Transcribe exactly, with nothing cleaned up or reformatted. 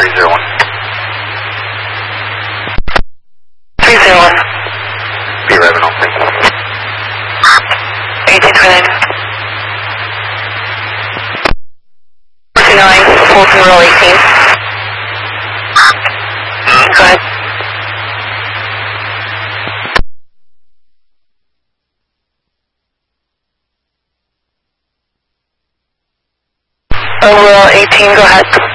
three zero one. three zero one. Be arriving on three. eighteen twenty-nine. forty-nine, full zero eighteen. Go ahead. Overall eighteen, go ahead.